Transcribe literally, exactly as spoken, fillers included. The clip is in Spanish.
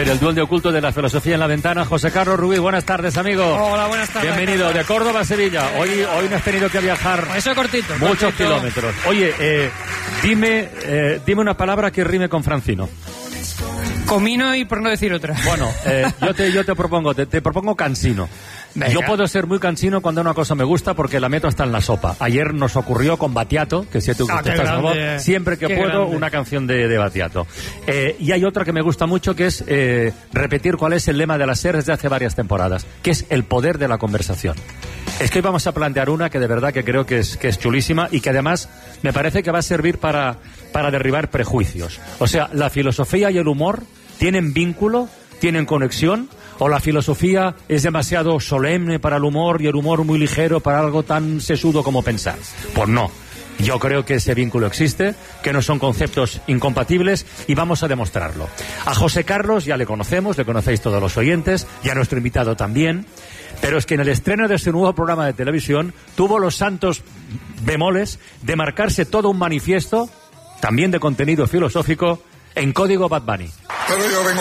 ver, el duende oculto de la filosofía en la ventana. José Carlos Rubí, buenas tardes, amigo. Hola, buenas tardes. Bienvenido, de Córdoba a Sevilla. Hoy, hoy no has tenido que viajar eso cortito, muchos cortito. kilómetros. Oye, eh, dime, eh, dime una palabra que rime con Francino. Comino y por no decir otra. Bueno, eh, yo, te, yo te propongo, te, te propongo cansino. Venga. Yo puedo ser muy cansino cuando una cosa me gusta porque la meto hasta en la sopa. Ayer nos ocurrió con Battiato, que si tú Ah, estás a favor, siempre que qué puedo, grande. una canción de, de Battiato. Eh, y hay otra que me gusta mucho, que es eh, repetir cuál es el lema de la SER desde hace varias temporadas, que es el poder de la conversación. Es que hoy vamos a plantear una que de verdad que creo que es, que es chulísima y que además me parece que va a servir para, para derribar prejuicios. O sea, la filosofía y el humor tienen vínculo, tienen conexión, o la filosofía es demasiado solemne para el humor y el humor muy ligero para algo tan sesudo como pensar. Pues no. Yo creo que ese vínculo existe, que no son conceptos incompatibles y vamos a demostrarlo. A José Carlos ya le conocemos, le conocéis todos los oyentes, y a nuestro invitado también, pero es que en el estreno de este nuevo programa de televisión tuvo los santos bemoles de marcarse todo un manifiesto, también de contenido filosófico, en código Bad Bunny. Pero yo vengo